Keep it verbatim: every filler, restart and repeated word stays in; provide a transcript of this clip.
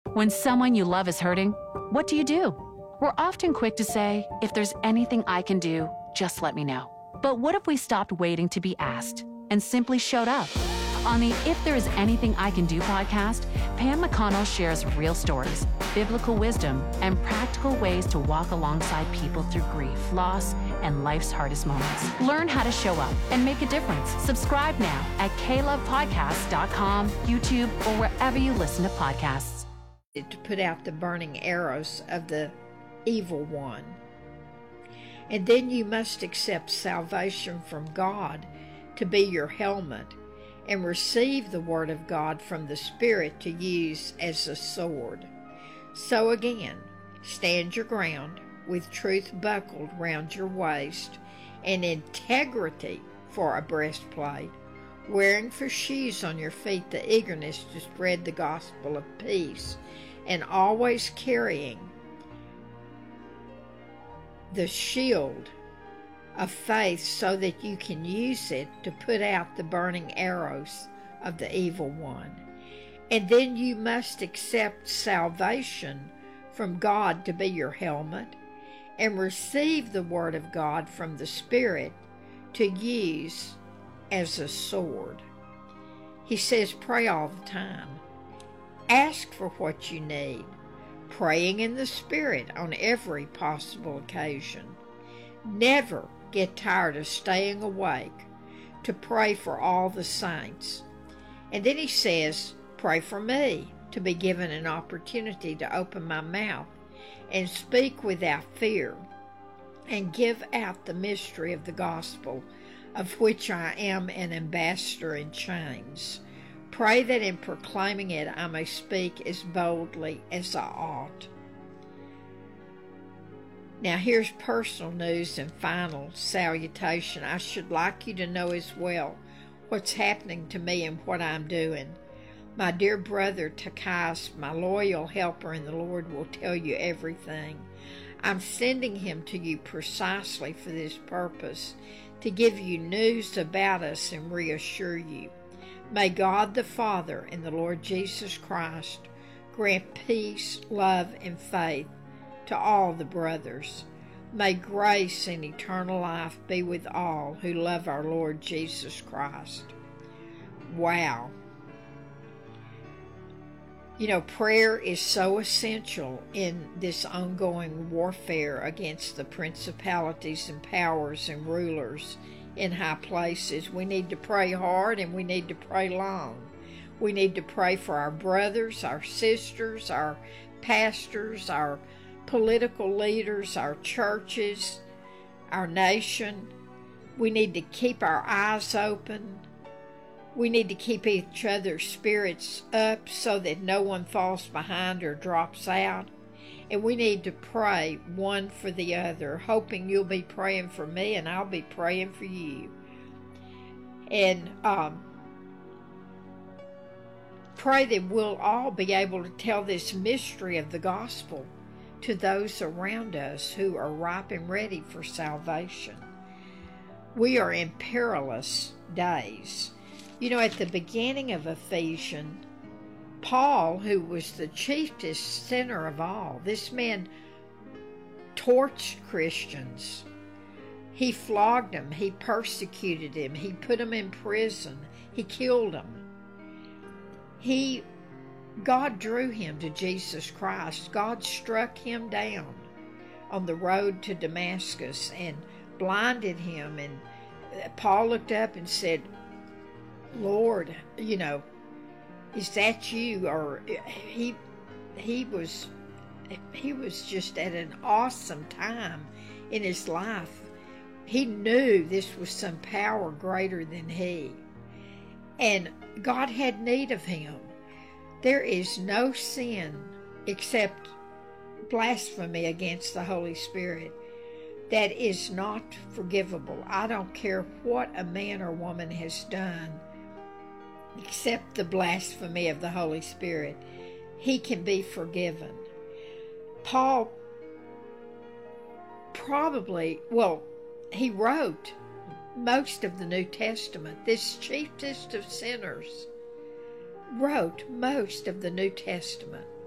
When someone you love is hurting, what do you do? We're often quick to say, if there's anything I can do, just let me know. But what if we stopped waiting to be asked and simply showed up? On the If There Is Anything I Can Do podcast, Pam McConnell shares real stories, biblical wisdom, and practical ways to walk alongside people through grief, loss, and life's hardest moments. Learn how to show up and make a difference. Subscribe now at k love podcast dot com, YouTube, or wherever you listen to podcasts. To put out the burning arrows of the evil one. And then you must accept salvation from God to be your helmet and receive the Word of God from the Spirit to use as a sword. So again, stand your ground with truth buckled round your waist and integrity for a breastplate, wearing for shoes on your feet the eagerness to spread the gospel of peace, and always carrying the shield of faith so that you can use it to put out the burning arrows of the evil one. And then you must accept salvation from God to be your helmet and receive the Word of God from the Spirit to use as a sword. He says, pray all the time. Ask for what you need, praying in the Spirit on every possible occasion. Never get tired of staying awake to pray for all the saints. And then he says, pray for me to be given an opportunity to open my mouth and speak without fear and give out the mystery of the gospel, of which I am an ambassador in chains. Pray that in proclaiming it I may speak as boldly as I ought. Now here's personal news and final salutation. I should like you to know as well what's happening to me and what I'm doing. My dear brother Takis, my loyal helper in the Lord, will tell you everything. I'm sending him to you precisely for this purpose, to give you news about us and reassure you. May God the Father and the Lord Jesus Christ grant peace, love, and faith to all the brothers. May grace and eternal life be with all who love our Lord Jesus Christ. Wow. You know, prayer is so essential in this ongoing warfare against the principalities and powers and rulers in high places. We need to pray hard and we need to pray long. We need to pray for our brothers, our sisters, our pastors, our political leaders, our churches, our nation. We need to keep our eyes open. We need to keep each other's spirits up so that no one falls behind or drops out. And we need to pray one for the other, hoping you'll be praying for me and I'll be praying for you. And um, pray that we'll all be able to tell this mystery of the gospel to those around us who are ripe and ready for salvation. We are in perilous days. You know, at the beginning of Ephesians, Paul, who was the chiefest sinner of all, this man torched Christians. He flogged them. He persecuted them. He put them in prison. He killed them. He, God drew him to Jesus Christ. God struck him down on the road to Damascus and blinded him. And Paul looked up and said, Lord, you know, is that you? Or he he was he was just at an awesome time in his life. He knew this was some power greater than he. And God had need of him. There is no sin except blasphemy against the Holy Spirit that is not forgivable. I don't care what a man or woman has done except the blasphemy of the Holy Spirit. He can be forgiven. Paul probably, well, he wrote most of the New Testament. This chiefest of sinners wrote most of the New Testament.